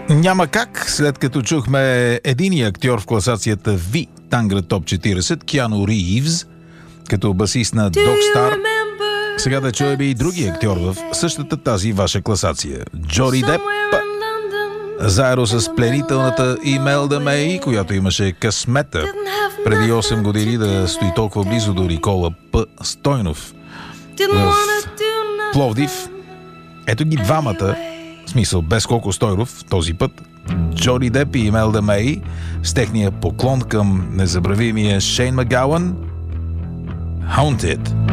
Няма как, след като чухме единия актьор в класацията V Тангра Топ 40, Киану Ривз, като басист на Dog Star, сега да чуем и другия актьор в същата тази ваша класация, Джони Деп, заедно с пленителната Имелда Мей, която имаше късмета преди 8 години да стои толкова близо до Никола П. Стойнов в Пловдив. Ето ги двамата, в смисъл без Коко Стойнов този път, Джони Деп и Имелда Мей, с техния поклон към незабравимия Шейн Магауън, Haunted.